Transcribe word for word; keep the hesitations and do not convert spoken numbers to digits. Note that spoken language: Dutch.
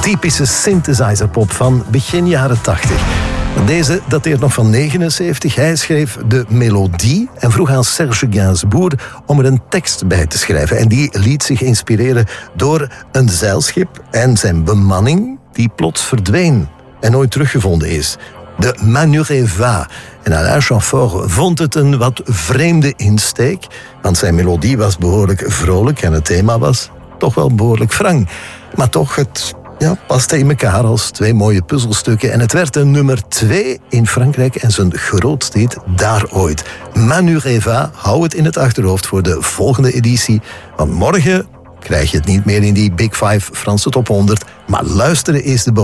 typische synthesizer-pop van begin jaren tachtig. Deze dateert nog van negenenzeventig. Hij schreef de melodie en vroeg aan Serge Gainsbourg om er een tekst bij te schrijven. En die liet zich inspireren door een zeilschip en zijn bemanning die plots verdween en nooit teruggevonden is. De Manureva. En Alain Chamfort vond het een wat vreemde insteek, want zijn melodie was behoorlijk vrolijk en het thema was toch wel behoorlijk wrang. Maar toch, het ja, paste in elkaar als twee mooie puzzelstukken. En het werd een nummer twee in Frankrijk en zijn grootste hit daar ooit. Manureva, hou het in het achterhoofd voor de volgende editie. Want morgen krijg je het niet meer in die Big Five Franse Top honderd. Maar luisteren is de